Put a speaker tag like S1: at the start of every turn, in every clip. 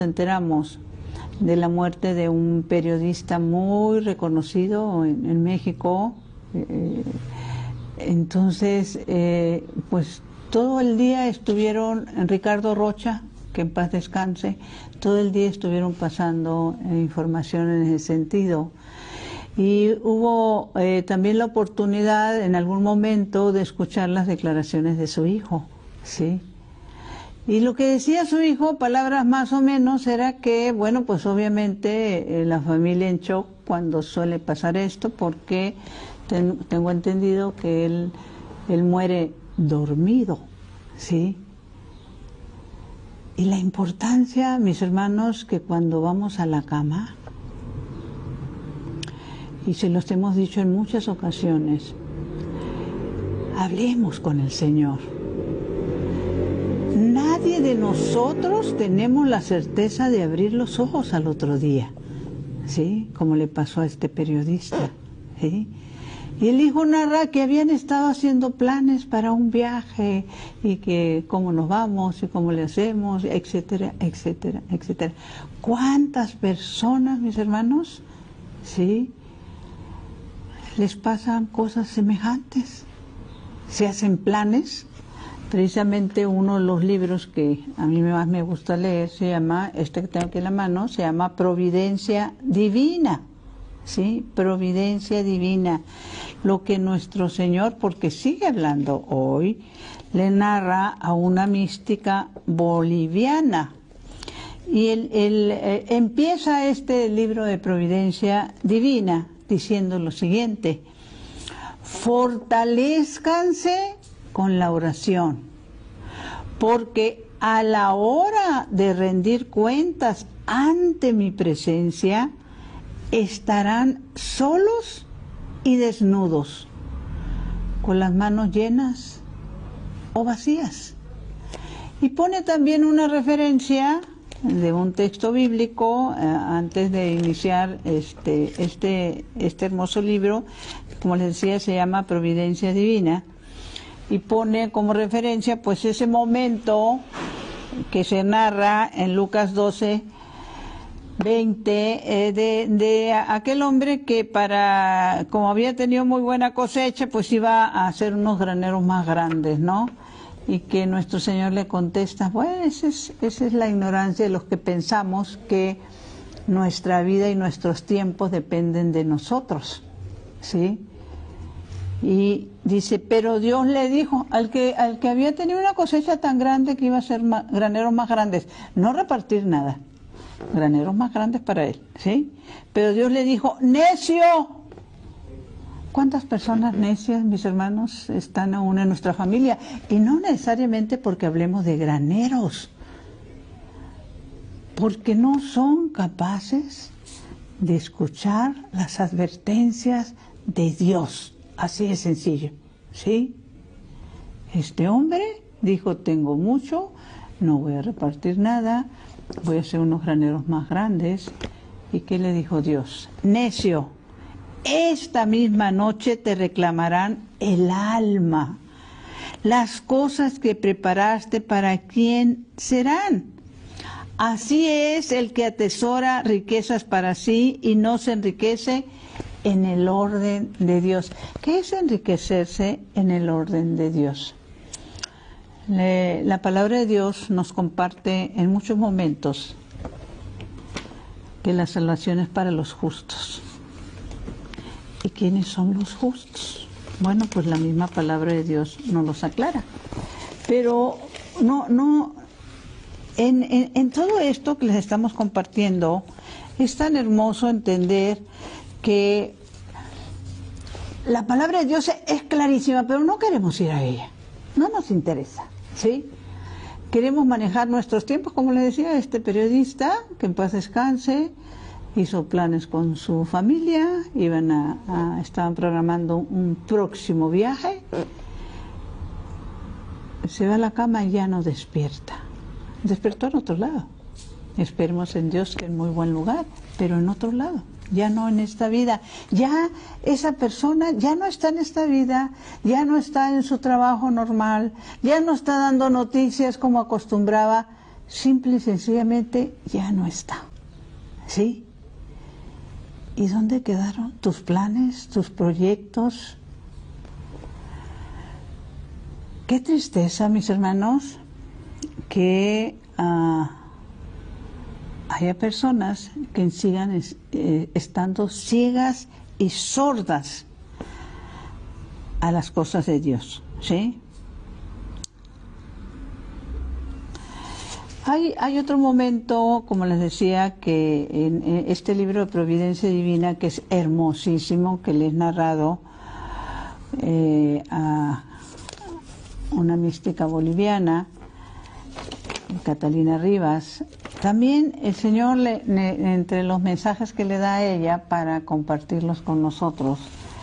S1: enteramos de la muerte de un periodista muy reconocido en México. Entonces, pues todo el día estuvieron, Ricardo Rocha, que en paz descanse, todo el día estuvieron pasando información en ese sentido. Y hubo también la oportunidad en algún momento de escuchar las declaraciones de su hijo, ¿sí? Y lo que decía su hijo, palabras más o menos, era que, bueno, pues obviamente la familia en shock cuando suele pasar esto, porque tengo entendido que él muere dormido, ¿sí? Y la importancia, mis hermanos, que cuando vamos a la cama, y se los hemos dicho en muchas ocasiones, hablemos con el Señor. Nadie de nosotros tenemos la certeza de abrir los ojos al otro día, ¿sí? Como le pasó a este periodista, ¿sí? Y el hijo narra que habían estado haciendo planes para un viaje y que cómo nos vamos y cómo le hacemos, etcétera, etcétera, etcétera. ¿Cuántas personas, mis hermanos, sí, les pasan cosas semejantes? Se hacen planes. Precisamente uno de los libros que a mí más me gusta leer se llama, este que tengo aquí en la mano, se llama Providencia Divina, ¿sí? Providencia Divina. Lo que nuestro Señor, porque sigue hablando hoy, le narra a una mística boliviana. Y él empieza este libro de Providencia Divina diciendo lo siguiente: fortalezcanse con la oración, porque a la hora de rendir cuentas ante mi presencia, estarán solos y desnudos, con las manos llenas o vacías. Y pone también una referencia de un texto bíblico antes de iniciar este hermoso libro, como les decía, se llama Providencia Divina, y pone como referencia pues ese momento que se narra en Lucas 12, 20, de aquel hombre que como había tenido muy buena cosecha, pues iba a hacer unos graneros más grandes, ¿no? Y que nuestro Señor le contesta, bueno, esa es la ignorancia de los que pensamos que nuestra vida y nuestros tiempos dependen de nosotros, ¿sí? Y dice, pero Dios le dijo al que había tenido una cosecha tan grande que iba a hacer graneros más grandes, no repartir nada, graneros más grandes para él, ¿sí? Pero Dios le dijo, necio. ¿Cuántas personas necias, mis hermanos, están aún en nuestra familia? Y no necesariamente porque hablemos de graneros, porque no son capaces de escuchar las advertencias de Dios. Así de sencillo, ¿sí? Este hombre dijo, tengo mucho, no voy a repartir nada, voy a hacer unos graneros más grandes. ¿Y qué le dijo Dios? Necio, esta misma noche te reclamarán el alma. Las cosas que preparaste, ¿para quién serán? Así es el que atesora riquezas para sí y no se enriquece en el orden de Dios. ¿Qué es enriquecerse en el orden de Dios? La palabra de Dios nos comparte en muchos momentos que la salvación es para los justos. ¿Y quiénes son los justos? Bueno, pues la misma palabra de Dios nos los aclara. Pero en todo esto que les estamos compartiendo, es tan hermoso entender que la palabra de Dios es clarísima, pero no queremos ir a ella, no nos interesa, ¿sí? Queremos manejar nuestros tiempos, como le decía este periodista, que en paz descanse, hizo planes con su familia, estaban programando un próximo viaje, se va a la cama y ya no despierta, despertó en otro lado. Esperemos en Dios que en muy buen lugar, pero en otro lado. Ya no en esta vida, ya esa persona ya no está en esta vida, ya no está en su trabajo normal, ya no está dando noticias como acostumbraba, simple y sencillamente ya no está. ¿Sí? ¿Y dónde quedaron tus planes, tus proyectos? Qué tristeza, mis hermanos, que haya personas que sigan estando ciegas y sordas a las cosas de Dios, ¿sí? Hay otro momento, como les decía, que en este libro de Providencia Divina, que es hermosísimo, que le he narrado a una mística boliviana, Catalina Rivas. También el Señor, entre los mensajes que le da a ella para compartirlos con nosotros,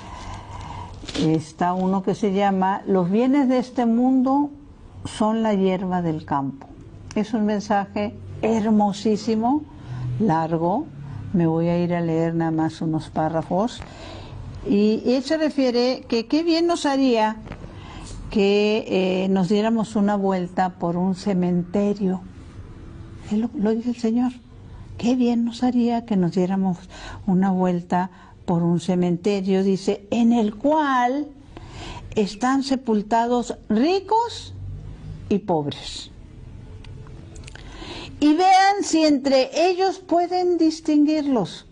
S1: está uno que se llama "Los bienes de este mundo son la hierba del campo". Es un mensaje hermosísimo, largo. Me voy a ir a leer nada más unos párrafos. Y él se refiere que qué bien nos haría que nos diéramos una vuelta por un cementerio. Lo dice el Señor. Qué bien nos haría que nos diéramos una vuelta por un cementerio, dice, en el cual están sepultados ricos y pobres. Y vean si entre ellos pueden distinguirlos.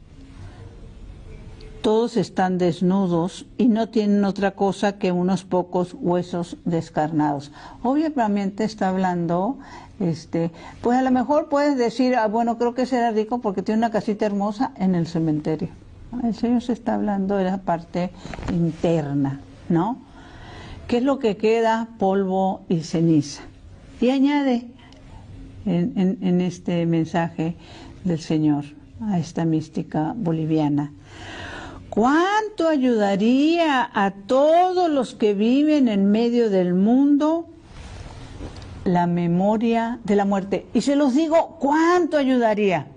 S1: Todos están desnudos y no tienen otra cosa que unos pocos huesos descarnados. Obviamente está hablando, pues a lo mejor puedes decir, bueno, creo que será rico porque tiene una casita hermosa en el cementerio. El Señor se está hablando de la parte interna, ¿no? ¿Qué es lo que queda? Polvo y ceniza. Y añade en este mensaje del Señor a esta mística boliviana: ¿cuánto ayudaría a todos los que viven en medio del mundo la memoria de la muerte? Y se los digo, ¿cuánto ayudaría?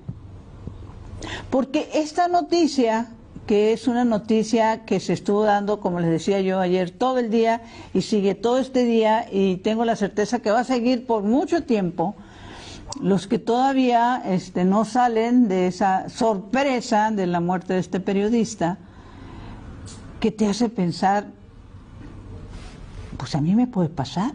S1: Porque esta noticia, que es una noticia que se estuvo dando, como les decía yo ayer, todo el día y sigue todo este día, y tengo la certeza que va a seguir por mucho tiempo, los que todavía no salen de esa sorpresa de la muerte de este periodista, que te hace pensar, pues a mí me puede pasar.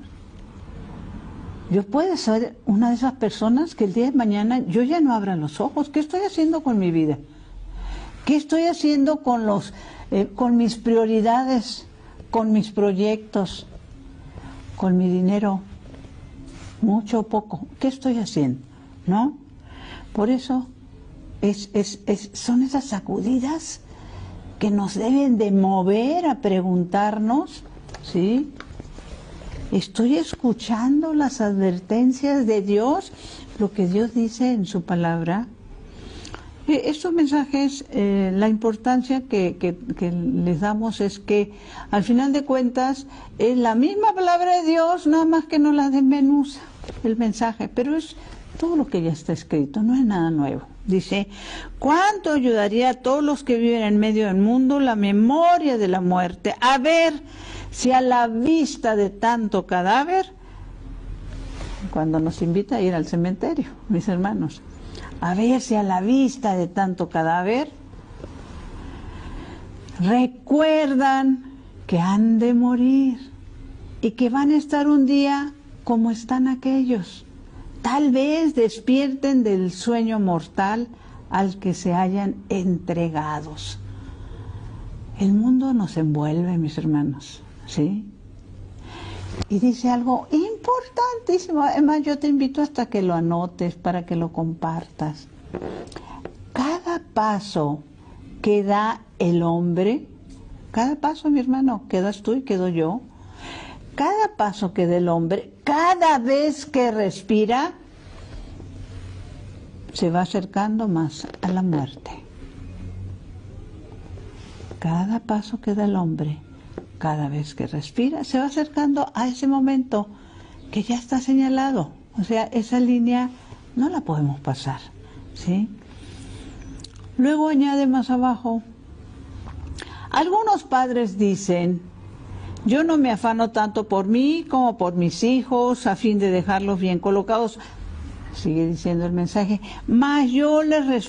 S1: Yo puedo ser una de esas personas que el día de mañana yo ya no abra los ojos. ¿Qué estoy haciendo con mi vida? ¿Qué estoy haciendo con mis prioridades, con mis proyectos, con mi dinero? Mucho o poco. ¿Qué estoy haciendo? ¿No? Por eso son esas sacudidas que nos deben de mover a preguntarnos, ¿sí? ¿Estoy escuchando las advertencias de Dios? Lo que Dios dice en su palabra. Estos mensajes, la importancia que les damos es que al final de cuentas es la misma palabra de Dios, nada más que no la desmenuza el mensaje, pero es todo lo que ya está escrito, no es nada nuevo. Dice, ¿cuánto ayudaría a todos los que viven en medio del mundo la memoria de la muerte? A ver si a la vista de tanto cadáver, cuando nos invita a ir al cementerio, mis hermanos, a ver si a la vista de tanto cadáver recuerdan que han de morir y que van a estar un día como están aquellos. Tal vez despierten del sueño mortal al que se hayan entregados. El mundo nos envuelve, mis hermanos, ¿sí? Y dice algo importantísimo. Además, yo te invito hasta que lo anotes, para que lo compartas. Cada paso que da el hombre, cada paso, mi hermano, que das tú y quedo yo, cada paso que da el hombre, cada vez que respira, se va acercando más a la muerte. Cada paso que da el hombre, cada vez que respira, se va acercando a ese momento que ya está señalado. O sea, esa línea no la podemos pasar, ¿sí? Luego añade más abajo, algunos padres dicen, yo no me afano tanto por mí como por mis hijos, a fin de dejarlos bien colocados. Sigue diciendo el mensaje, mas yo les